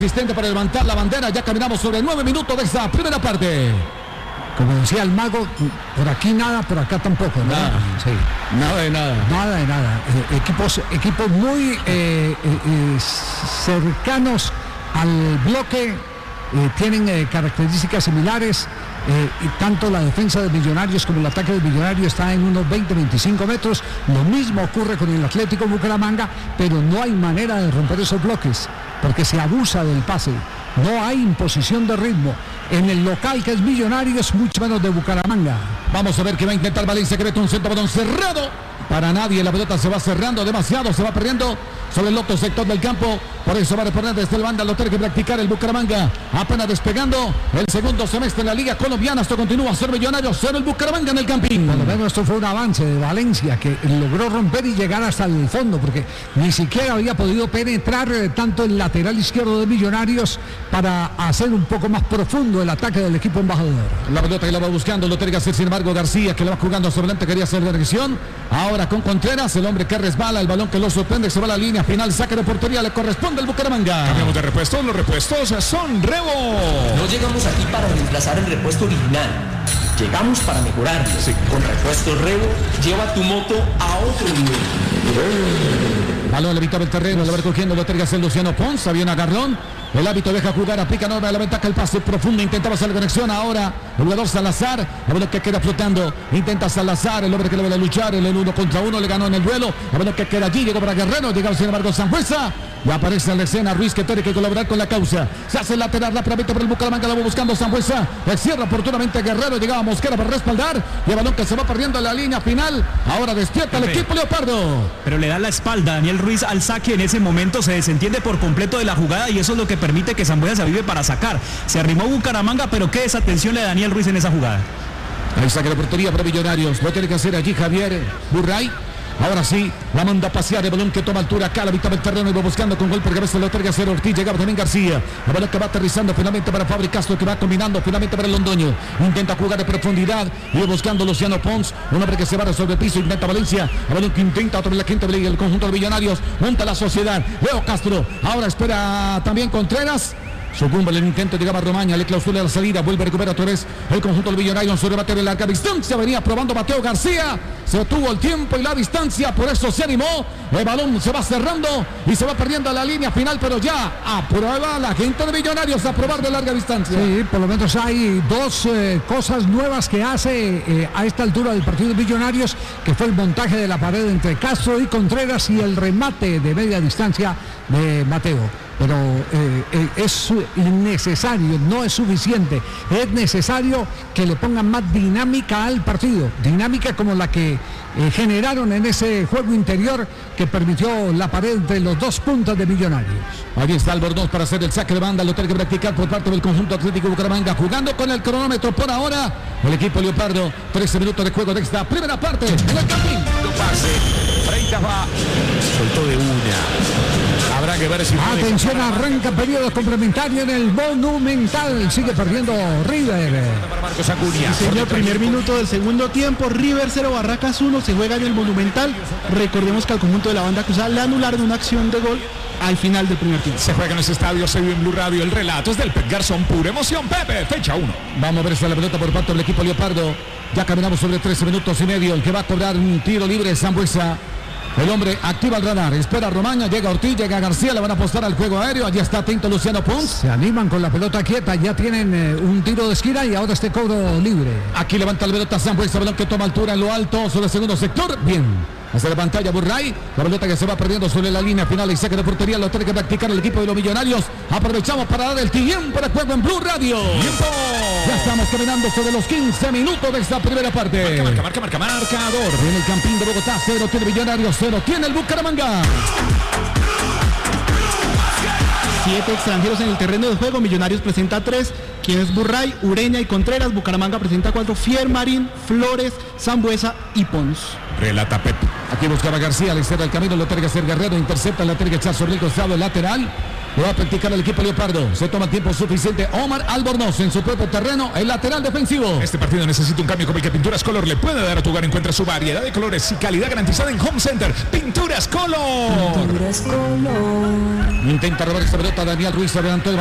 Asistente para levantar la bandera. Ya caminamos sobre 9 minutos de esta primera parte. Como decía el mago, por aquí nada, por acá tampoco, ¿no? Nada, sí. Nada de nada. Nada de nada. Equipos muy cercanos al bloque, tienen características similares. Y tanto la defensa de Millonarios como el ataque de Millonarios está en unos 20-25 metros. Lo mismo ocurre con el Atlético Bucaramanga, pero no hay manera de romper esos bloques porque se abusa del pase. No hay imposición de ritmo en el local, que es Millonarios, mucho menos de Bucaramanga. Vamos a ver qué va a intentar Valencia, que mete un centro, balón cerrado. Para nadie, la pelota se va cerrando demasiado, se va perdiendo sobre el otro sector del campo. Por eso va a reponer desde el banda, lo tiene que practicar el Bucaramanga. Apenas despegando el segundo semestre en la Liga Colombiana. Esto continúa, 0 Millonarios, 0 el Bucaramanga en el Campín. Por lo menos esto fue un avance de Valencia, que logró romper y llegar hasta el fondo, porque ni siquiera había podido penetrar tanto el lateral izquierdo de Millonarios para hacer un poco más profundo el ataque del equipo embajador. La pelota que la va buscando, lo tiene que hacer sin embargo García, que la va jugando sobre adelante, quería hacer la dirección. Ahora con Contreras, el hombre que resbala, el balón que lo sorprende, se va a la línea final, saque de portería, le corresponde al Bucaramanga. Cambiamos de repuestos, los repuestos son Rebo. No llegamos aquí para reemplazar el repuesto original, llegamos para mejorarlo. Sí. Con Repuestos Rebo, lleva tu moto a otro nivel. Balón levitado el terreno, lo va recogiendo, lo tiene que hacer Luciano Ponce, bien agarrón. El hábito deja jugar, aplica norma de la ventaja, el pase profundo, intentaba hacer la conexión, ahora el jugador Salazar, el balón que queda flotando, intenta Salazar, el hombre que le va a luchar, el 1 contra 1, le ganó en el duelo, el balón que queda allí, llegó para Guerrero, llegaba sin embargo Sanfuesa, y aparece en la escena Ruiz, que tiene que colaborar con la causa, se hace lateral rápidamente por el Bucaramanga, lo va buscando Sanfuesa, le cierra oportunamente Guerrero, llegaba Mosquera para respaldar, y el balón que se va perdiendo en la línea final, ahora despierta el equipo Leopardo. Pero le da la espalda Daniel Ruiz al saque, en ese momento se desentiende por completo de la jugada y eso es lo que permite que Sambuesa se avive para sacar. Se arrimó Bucaramanga, pero qué desatención le da Daniel Ruiz en esa jugada. Ahí saque de portería para Millonarios, lo tiene que hacer allí Javier Burray. Ahora sí, la manda a pasear, el balón que toma altura acá, la mitad del terreno y va buscando con golpe de cabeza, lo tiene que hacer Ortiz, llegaba también García, el balón que va aterrizando finalmente para Fabri Castro, que va combinando finalmente para el Londoño, intenta jugar de profundidad y va buscando Luciano Pons, un hombre que se va sobre el piso, intenta Valencia, el balón que intenta otra vez la gente del conjunto de Millonarios, monta la sociedad, Leo Castro, ahora espera también Contreras. Sucumbe el intento, llegaba Romaña, le clausura la salida, vuelve a recuperar otra vez el conjunto del Millonarios, sobre bate de larga distancia, venía probando Mateo García, se tuvo el tiempo y la distancia, por eso se animó, el balón se va cerrando y se va perdiendo a la línea final, pero ya aprueba la gente de Millonarios a probar de larga distancia. Sí, por lo menos hay dos cosas nuevas que hace a esta altura del partido de Millonarios, que fue el montaje de la pared entre Castro y Contreras y el remate de media distancia de Mateo. Pero es innecesario, no es suficiente, es necesario que le pongan más dinámica al partido, dinámica como la que generaron en ese juego interior que permitió la pared de los dos puntas de Millonarios. Ahí está Albornoz para hacer el saque de banda, lo tiene que practicar por parte del conjunto Atlético Bucaramanga, jugando con el cronómetro por ahora, el equipo Leopardo, 13 minutos de juego de esta primera parte en el Campín. Pase, Freitas va, soltó de una. Habrá que ver si... Atención, arranca periodo complementario en el Monumental. Sigue perdiendo River. Para Marcos Acuña. Sí, señor, primer minuto del segundo tiempo. River 0, Barracas 1. Se juega en el Monumental. Recordemos que al conjunto de la banda cruzada le anularon una acción de gol al final del primer tiempo. Se juega en ese estadio, se vive en Blue Radio. El relato es del Pep Garzón, pura emoción. Pepe, fecha 1. Vamos a ver si la pelota por parte del equipo Leopardo. Ya caminamos sobre 13 minutos y medio. El que va a cobrar un tiro libre es Sambuesa. El hombre activa el radar, espera a Romaña, llega Ortiz, llega García, le van a apostar al juego aéreo, allí está atento Luciano Pons. Se animan con la pelota quieta, ya tienen un tiro de esquina y ahora este cobro libre. Aquí levanta la pelota Sambuesa, balón que toma altura en lo alto sobre el segundo sector, bien. Hacia la pantalla Burray, la pelota que se va perdiendo sobre la línea final y saque de portería, lo tiene que practicar el equipo de los Millonarios. Aprovechamos para dar el tiempo de juego en Blue Radio. ¡Tiempo! Ya estamos caminando sobre los 15 minutos de esta primera parte. Marcador. En el Campín de Bogotá, 0 tiene Millonarios, 0 tiene el Bucaramanga. 7 extranjeros en el terreno de juego. Millonarios presenta 3, quienes Burray, Ureña y Contreras. Bucaramanga presenta 4, Fiermarín, Flores, Sambuesa y Pons. Relata Pep. Aquí buscaba García, le cierra el camino, lo tiene que hacer Guerrero, intercepta, la tiene que echar sobre el costado lateral. Lo va a practicar el equipo Leopardo. Se toma tiempo suficiente. Omar Albornoz en su propio terreno, el lateral defensivo. Este partido necesita un cambio como el que Pinturas Color le puede dar a tu hogar. Encuentra su variedad de colores y calidad garantizada en Home Center. Pinturas Color. Intenta robar esta pelota Daniel Ruiz, adelantó el